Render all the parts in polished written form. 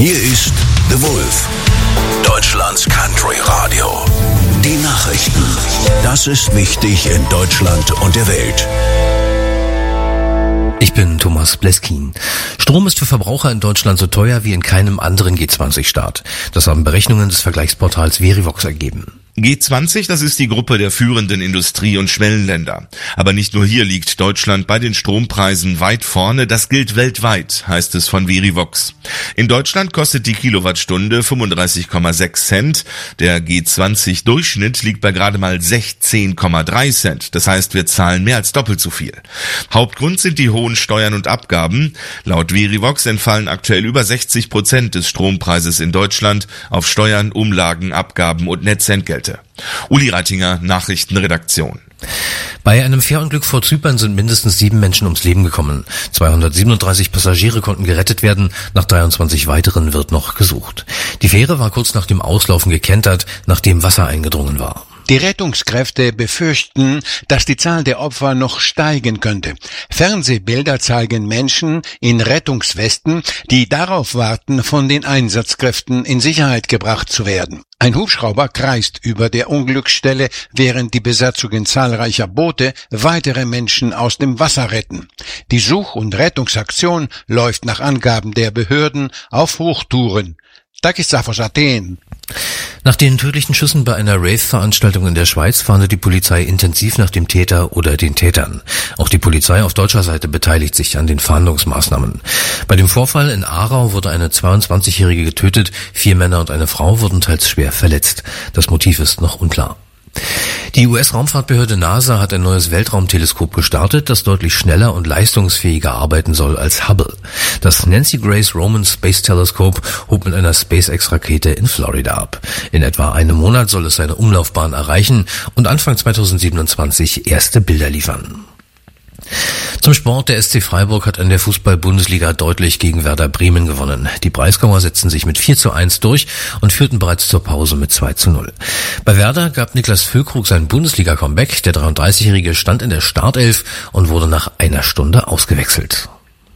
Hier ist The Wolf, Deutschlands Country Radio. Die Nachrichten. Das ist wichtig in Deutschland und der Welt. Ich bin Thomas Bleskin. Strom ist für Verbraucher in Deutschland so teuer wie in keinem anderen G20-Staat. Das haben Berechnungen des Vergleichsportals Verivox ergeben. G20, das ist die Gruppe der führenden Industrie- und Schwellenländer. Aber nicht nur hier liegt Deutschland bei den Strompreisen weit vorne, das gilt weltweit, heißt es von Verivox. In Deutschland kostet die Kilowattstunde 35,6 Cent, der G20-Durchschnitt liegt bei gerade mal 16,3 Cent, das heißt, wir zahlen mehr als doppelt so viel. Hauptgrund sind die hohen Steuern und Abgaben. Laut Verivox entfallen aktuell über 60% des Strompreises in Deutschland auf Steuern, Umlagen, Abgaben und Netzentgelte. Uli Reitinger, Nachrichtenredaktion. Bei einem Fährunglück vor Zypern sind mindestens 7 Menschen ums Leben gekommen. 237 Passagiere konnten gerettet werden, nach 23 weiteren wird noch gesucht. Die Fähre war kurz nach dem Auslaufen gekentert, nachdem Wasser eingedrungen war. Die Rettungskräfte befürchten, dass die Zahl der Opfer noch steigen könnte. Fernsehbilder zeigen Menschen in Rettungswesten, die darauf warten, von den Einsatzkräften in Sicherheit gebracht zu werden. Ein Hubschrauber kreist über der Unglücksstelle, während die Besatzungen zahlreicher Boote weitere Menschen aus dem Wasser retten. Die Such- und Rettungsaktion läuft nach Angaben der Behörden auf Hochtouren. Takis Safos, Athen. Nach den tödlichen Schüssen bei einer Rave-Veranstaltung in der Schweiz fahndet die Polizei intensiv nach dem Täter oder den Tätern. Auch die Polizei auf deutscher Seite beteiligt sich an den Fahndungsmaßnahmen. Bei dem Vorfall in Aarau wurde eine 22-Jährige getötet, 4 Männer und eine Frau wurden teils schwer verletzt. Das Motiv ist noch unklar. Die US-Raumfahrtbehörde NASA hat ein neues Weltraumteleskop gestartet, das deutlich schneller und leistungsfähiger arbeiten soll als Hubble. Das Nancy Grace Roman Space Telescope hob mit einer SpaceX-Rakete in Florida ab. In etwa einem Monat soll es seine Umlaufbahn erreichen und Anfang 2027 erste Bilder liefern. Zum Sport, der SC Freiburg hat in der Fußball-Bundesliga deutlich gegen Werder Bremen gewonnen. Die Breisgauer setzten sich mit 4:1 durch und führten bereits zur Pause mit 2:0. Bei Werder gab Niklas Füllkrug sein Bundesliga-Comeback. Der 33-Jährige stand in der Startelf und wurde nach einer Stunde ausgewechselt.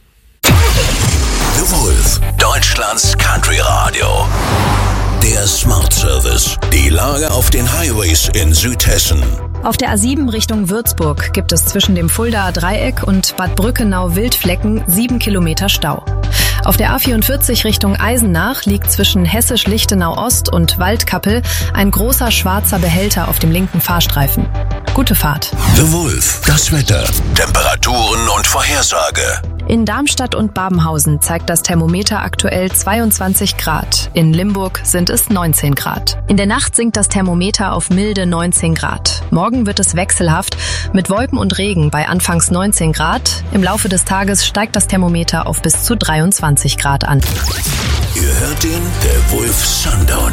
The Wolf, Deutschlands Country Radio. Der Smart Service. Die Lage auf den Highways in Südhessen. Auf der A7 Richtung Würzburg gibt es zwischen dem Fuldaer Dreieck und Bad Brückenau-Wildflecken 7 Kilometer Stau. Auf der A44 Richtung Eisenach liegt zwischen Hessisch-Lichtenau-Ost und Waldkappel ein großer schwarzer Behälter auf dem linken Fahrstreifen. Gute Fahrt. The Wolf, das Wetter, Temperaturen und Vorhersage. In Darmstadt und Babenhausen zeigt das Thermometer aktuell 22 Grad. In Limburg sind es 19 Grad. In der Nacht sinkt das Thermometer auf milde 19 Grad. Morgen wird es wechselhaft mit Wolken und Regen bei anfangs 19 Grad. Im Laufe des Tages steigt das Thermometer auf bis zu 23 Grad an. Ihr hört den The Wolf Sundown.